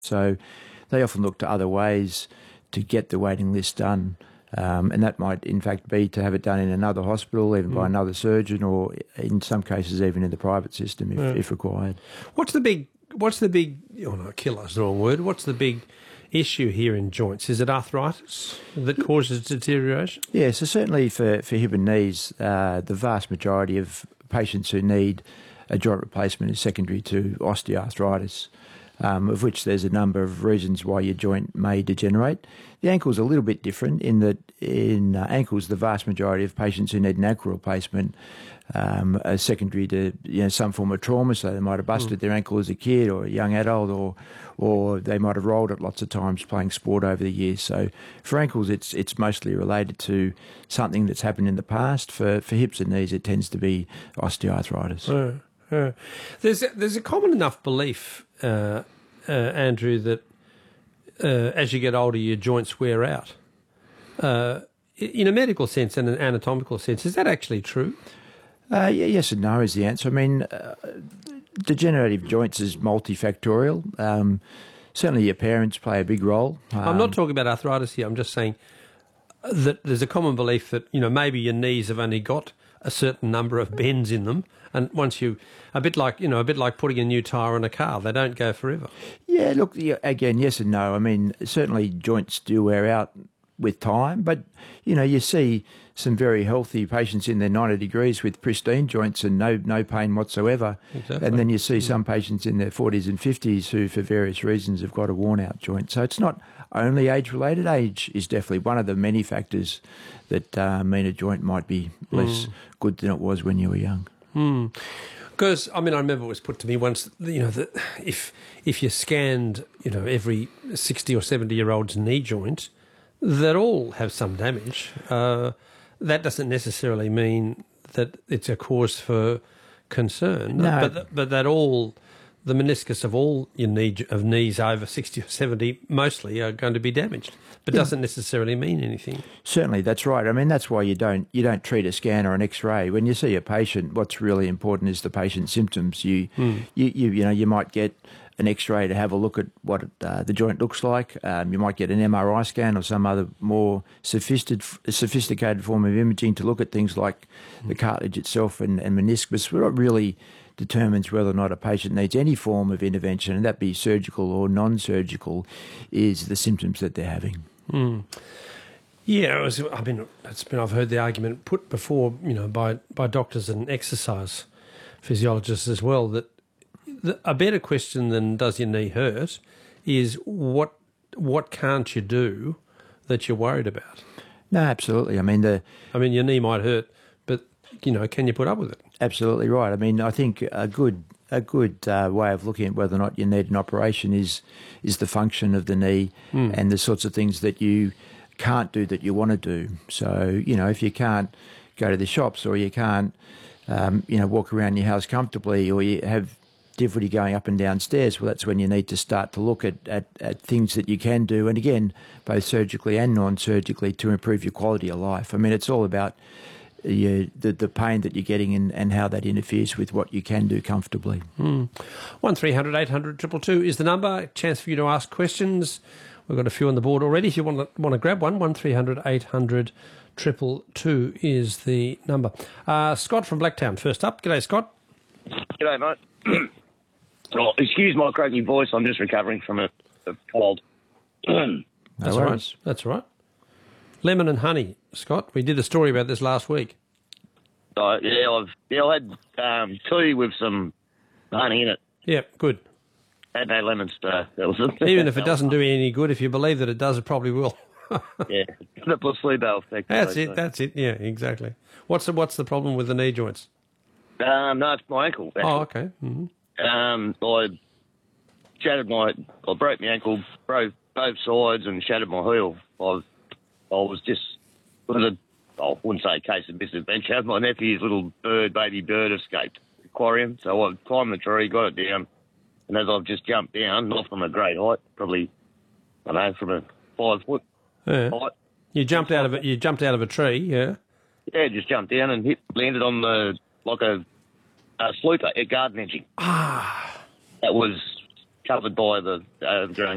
So they often look to other ways to get the waiting list done. And that might, in fact, be to have it done in another hospital, even by another surgeon, or in some cases even in the private system if required. What's the big, oh no, killer's the wrong word, what's the big issue here in joints? Is it arthritis that causes deterioration? Yeah, so certainly for hip and knees, the vast majority of patients who need a joint replacement is secondary to osteoarthritis, of which there's a number of reasons why your joint may degenerate. The ankle's a little bit different in that in ankles, the vast majority of patients who need an ankle replacement are secondary to some form of trauma. So they might have busted their ankle as a kid or a young adult, or they might have rolled it lots of times playing sport over the years. So for ankles, it's mostly related to something that's happened in the past. For hips and knees, it tends to be osteoarthritis. There's a common enough belief, Andrew, that as you get older, your joints wear out. In a medical sense and an anatomical sense, is that actually true? Yes and no is the answer. I mean, degenerative joints is multifactorial. Certainly your parents play a big role. I'm not talking about arthritis here. I'm just saying that there's a common belief that, maybe your knees have only got a certain number of bends in them, and once a bit like putting a new tyre on a car, they don't go forever. Yeah, look, again, yes and no. I mean, certainly joints do wear out with time, but you see some very healthy patients in their 90 degrees with pristine joints and no pain whatsoever. Exactly. And then you see some patients in their 40s and 50s who, for various reasons, have got a worn-out joint. So it's not only age-related. Age is definitely one of the many factors that mean a joint might be less good than it was when you were young. Because, I remember it was put to me once, that if you scanned, every 60 or 70-year-old's knee joint, that all have some damage. That doesn't necessarily mean that it's a cause for concern. No. But that all, the meniscus of all your knees over 60 or 70 mostly are going to be damaged. But doesn't necessarily mean anything. Certainly, that's right. I mean, that's why you don't treat a scan or an X-ray. When you see a patient, what's really important is the patient's symptoms. You might get an X-ray to have a look at what the joint looks like. You might get an MRI scan or some other more sophisticated form of imaging to look at things like the cartilage itself and meniscus. What really determines whether or not a patient needs any form of intervention, and that be surgical or non-surgical, is the symptoms that they're having. Yeah, I've heard the argument put before, by doctors and exercise physiologists as well, that a better question than does your knee hurt is what can't you do that you're worried about? No, absolutely. I mean, your knee might hurt, but can you put up with it? Absolutely right. I mean, I think a good way of looking at whether or not you need an operation is the function of the knee and the sorts of things that you can't do that you want to do. So, if you can't go to the shops, or you can't, walk around your house comfortably, or you have difficulty going up and down stairs, well, that's when you need to start to look at things that you can do, and again, both surgically and non-surgically, to improve your quality of life. I mean, it's all about the pain that you're getting and how that interferes with what you can do comfortably. 1300 800 222 is the number. Chance for you to ask questions. We've got a few on the board already. If you want to grab one, 1300 800 222 is the number. Scott from Blacktown, first up. G'day, Scott. G'day, mate. Oh, excuse my croaky voice. I'm just recovering from a cold. That's all right. That's all right. Lemon and honey, Scott. We did a story about this last week. I had tea with some honey in it. Yeah, good. Had no lemons today. Even if it doesn't do you any good, if you believe that it does, it probably will. Yeah, the placebo effect. That's it. Yeah, exactly. What's the problem with the knee joints? No, it's my ankle. Actually. Oh, okay. Mm-hmm. I broke my ankle, broke both sides, and shattered my heel. I was just, I wouldn't say a case of misadventure. My nephew's little baby bird escaped the aquarium, so I climbed the tree, got it down, and as I've just jumped down, not from a great height, probably, from a 5 foot height. You jumped out of it. You jumped out of a tree, yeah. Yeah, just jumped down and landed on a slooper at garden edging. That was covered by the ground.